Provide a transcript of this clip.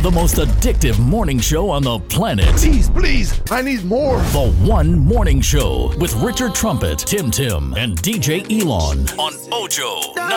The most addictive morning show on the planet. Please, I need more. The One Morning Show with Richard Trumpet, Tim, and DJ Elon on Ojo